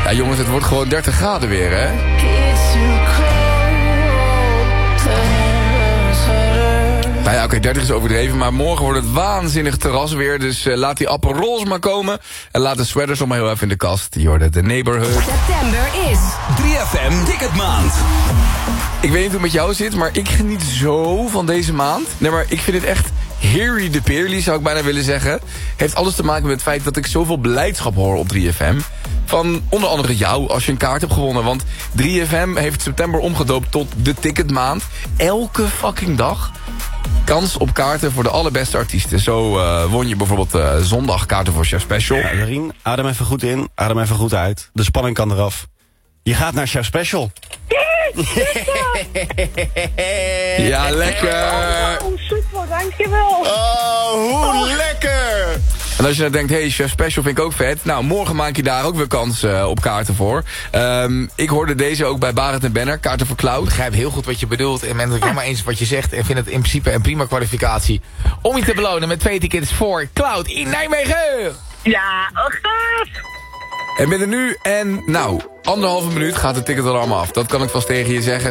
Ja jongens, het wordt gewoon 30 graden weer, hè? Nou ja, oké, 30 is overdreven, maar morgen wordt het waanzinnig terras weer. Dus laat die Aperols maar komen. En laat de sweaters nog maar heel even in de kast. Jorden, de neighborhood. September is 3FM Ticketmaand. Ik weet niet hoe het met jou zit, maar ik geniet zo van deze maand. Nee, maar ik vind het echt Harry de Peerly, zou ik bijna willen zeggen. Heeft alles te maken met het feit dat ik zoveel blijdschap hoor op 3FM. Van onder andere jou, als je een kaart hebt gewonnen. Want 3FM heeft september omgedoopt tot de Ticketmaand. Elke fucking dag kans op kaarten voor de allerbeste artiesten. Zo won je bijvoorbeeld zondag kaarten voor Chef Special. Ja, Rien, adem even goed in, adem even goed uit. De spanning kan eraf. Je gaat naar Chef Special. Ja, lekker! Oh, super, dankjewel. Oh, hoe lekker! En als je dan denkt, hey, Chef Special vind ik ook vet. Nou, morgen maak je daar ook weer kans op kaarten voor. Ik hoorde deze ook bij Barend en Benner, kaarten voor Cloud. Ik begrijp heel goed wat je bedoelt en ben het helemaal eens wat je zegt. En vind het in principe een prima kwalificatie om je te belonen met 2 tickets voor Cloud in Nijmegen. Ja, goed. En binnen nu en, nou, 1,5 minuut gaat het ticket er allemaal af. Dat kan ik vast tegen je zeggen.